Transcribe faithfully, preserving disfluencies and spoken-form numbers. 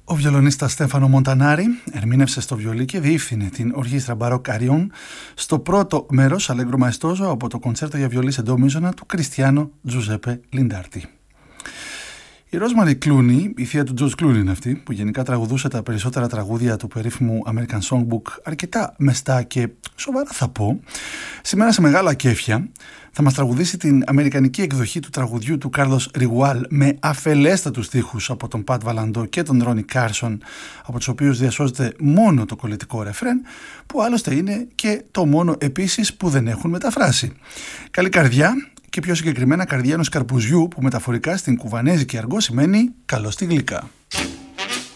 Ο βιολονίστας Στέφανο Μοντανάρη ερμήνευσε στο βιολί και διεύθυνε την Ορχήστρα Μπαρόκ Αριών στο πρώτο μέρος Αλέγκρο Μαεστόζο από το κοντσέρτο για βιολί σε ντο μίζωνα του Κριστιάνο Τζουζέπε Λιντάρτη. Η Ρόσμαρι Κλούνι, η θεία του Τζορτζ Κλούνι είναι αυτή, που γενικά τραγουδούσε τα περισσότερα τραγούδια του περίφημου American Songbook αρκετά μεστά και σοβαρά θα πω, σήμερα σε μεγάλα κέφια θα μας τραγουδήσει την αμερικανική εκδοχή του τραγουδιού του Κάρλος Ριγουάλ με αφελέστατους στίχους από τον Πατ Βαλαντό και τον Ρόνι Κάρσον, από τους οποίους διασώζεται μόνο το κολλητικό ρεφρέν, που άλλωστε είναι και το μόνο επίσης που δεν έχουν μεταφράσει. Καλή καρδιά. Και πιο συγκεκριμένα καρδιά ενός καρπουζιού που μεταφορικά στην κουβανέζικη αργό σημαίνει καλό στη γλυκά.